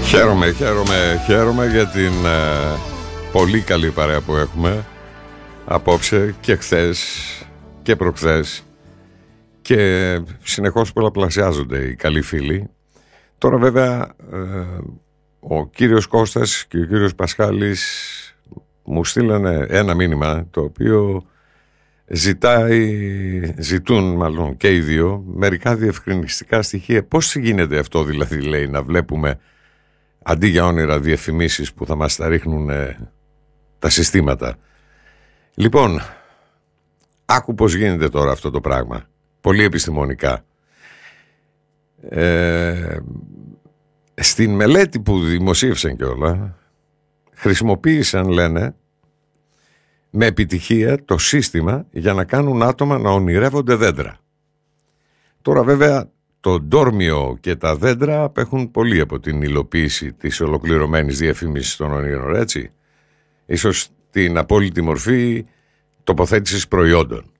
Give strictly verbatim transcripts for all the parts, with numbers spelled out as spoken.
Χαίρομαι, χαίρομαι, χαίρομαι για την ε, πολύ καλή παρέα που έχουμε απόψε και χθες και προχθές και συνεχώς πολλαπλασιάζονται οι καλοί φίλοι. Τώρα βέβαια ε, ο κύριος Κώστας και ο κύριος Πασχάλης μου στείλανε ένα μήνυμα το οποίο ζητάει, ζητούν μάλλον και οι δύο μερικά διευκρινιστικά στοιχεία. Πώς γίνεται αυτό δηλαδή, λέει, να βλέπουμε αντί για όνειρα διαφημίσεις που θα μας τα ρίχνουν ε, τα συστήματα. Λοιπόν, άκου πώς γίνεται τώρα αυτό το πράγμα. Πολύ επιστημονικά. Ε, στην μελέτη που δημοσίευσαν και όλα, χρησιμοποίησαν, λένε, με επιτυχία το σύστημα για να κάνουν άτομα να ονειρεύονται δέντρα. Τώρα βέβαια το ντόρμιο και τα δέντρα απέχουν πολύ από την υλοποίηση της ολοκληρωμένης διαφήμισης των ονείρων, έτσι. Ίσως την απόλυτη μορφή τοποθέτησης προϊόντων.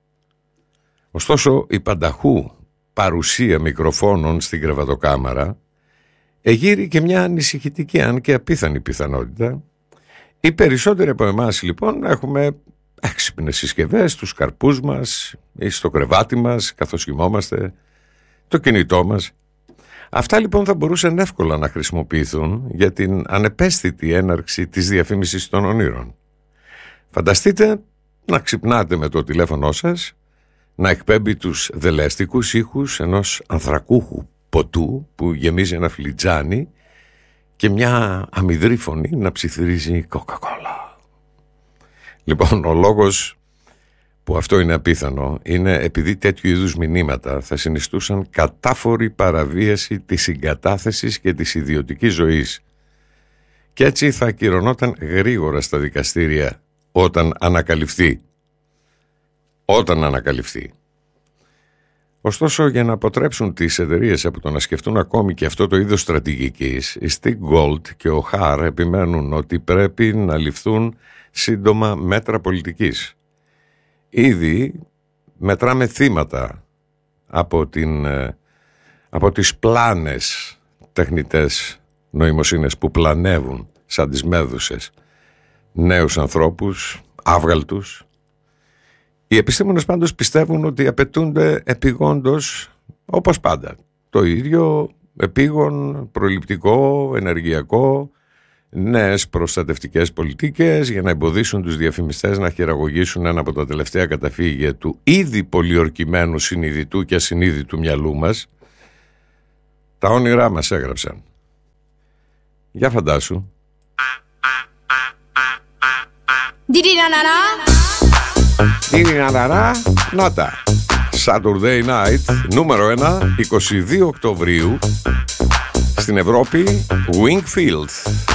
Ωστόσο η πανταχού παρουσία μικροφώνων στην κρεβατοκάμαρα εγείρει και μια ανησυχητική αν και απίθανη πιθανότητα. Οι περισσότεροι από εμάς λοιπόν έχουμε έξυπνες συσκευές στους καρπούς μας ή στο κρεβάτι μας καθώς κοιμόμαστε, το κινητό μας. Αυτά λοιπόν θα μπορούσαν εύκολα να χρησιμοποιηθούν για την ανεπαίσθητη έναρξη της διαφήμισης των ονείρων. Φανταστείτε να ξυπνάτε με το τηλέφωνό σας, να εκπέμπει τους δελεαστικούς ήχους ενός ανθρακούχου ποτού που γεμίζει ένα φλιτζάνι και μια αμυδρή φωνή να ψιθυρίζει Coca-Cola. Λοιπόν, ο λόγος που αυτό είναι απίθανο είναι επειδή τέτοιου είδους μηνύματα θα συνιστούσαν κατάφορη παραβίαση της συγκατάθεσης και της ιδιωτικής ζωής και έτσι θα ακυρωνόταν γρήγορα στα δικαστήρια όταν ανακαλυφθεί. Όταν ανακαλυφθεί. Ωστόσο, για να αποτρέψουν τις εταιρείες από το να σκεφτούν ακόμη και αυτό το είδος στρατηγικής, η Stick Gold και ο Χαρ επιμένουν ότι πρέπει να ληφθούν σύντομα μέτρα πολιτικής. Ήδη μετράμε θύματα από, την, από τις πλάνες τεχνητές νοημοσύνες που πλανεύουν σαν τις μέδουσες νέους ανθρώπους, άβγαλτους. Οι επιστήμονες πάντως πιστεύουν ότι απαιτούνται επιγόντως, όπως πάντα, το ίδιο επίγον, προληπτικό, ενεργειακό, νέες προστατευτικές πολιτικές για να εμποδίσουν τους διαφημιστές να χειραγωγήσουν ένα από τα τελευταία καταφύγια του ήδη πολιορκημένου συνειδητού και ασυνείδητου μυαλού μας. Τα όνειρά μας έγραψαν. Για φαντάσου. Νινιναναρά, νάτα. Saturday Night, νούμερο ένα, είκοσι δύο Οκτωβρίου, στην Ευρώπη, Wingfield.